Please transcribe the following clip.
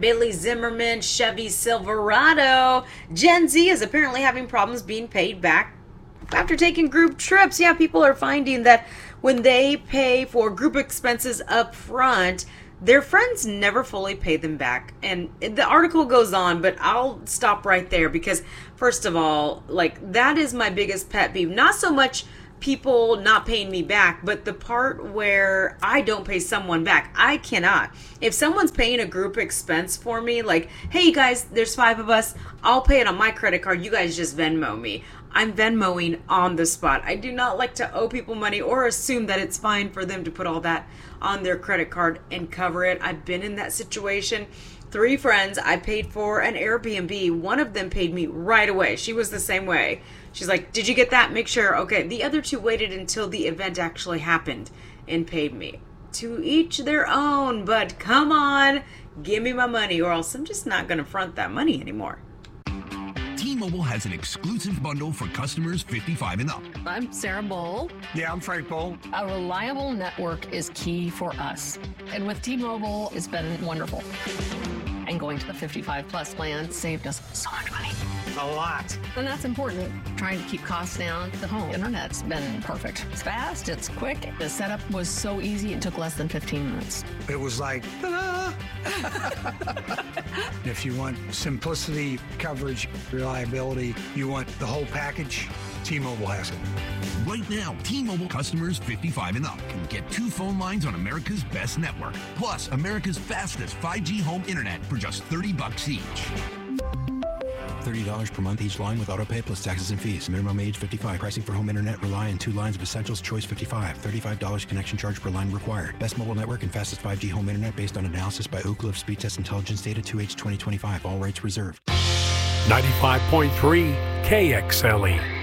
Bailey Zimmerman, Chevy Silverado. Gen Z is apparently having problems being paid back after taking group trips. Yeah, people are finding that when they pay for group expenses up front, their friends never fully pay them back. And the article goes on, but I'll stop right there because, first of all, like, that is my biggest pet peeve. Not so much people not paying me back, but the part where I don't pay someone back. I cannot. If someone's paying a group expense for me, like, hey, you guys, there's 5 of us, I'll pay it on my credit card. You guys just Venmo me. I'm Venmoing on the spot. I do not like to owe people money or assume that it's fine for them to put all that on their credit card and cover it. I've been in that situation. 3 friends, I paid for an Airbnb. One of them paid me right away. She was the same way. She's like, did you get that? Make sure. Okay. The other 2 waited until the event actually happened and paid me. To each their own, but come on, give me my money or else I'm just not going to front that money anymore. T-Mobile has an exclusive bundle for customers 55 and up. I'm Sarah Bowl. Yeah, I'm Frank Bowl. A reliable network is key for us. And with T-Mobile, it's been wonderful. And going to the 55 plus plan saved us so much money. A lot. And that's important. Trying to keep costs down. The home internet's been perfect. It's fast, it's quick. The setup was so easy, it took less than 15 minutes. It was like, ta-da! If you want simplicity, coverage, reliability, you want the whole package, T-Mobile has it. Right now, T-Mobile customers 55 and up can get 2 phone lines on America's best network, plus America's fastest 5G home internet for just $30 each. $30 per month each line with autopay plus taxes and fees. Minimum age 55. Pricing for home internet rely on 2 lines of Essentials Choice 55. $35 connection charge per line required. Best mobile network and fastest 5G home internet based on analysis by Oak Cliff Speed Test Intelligence data 2H 2025. All rights reserved. 95.3 KXLE.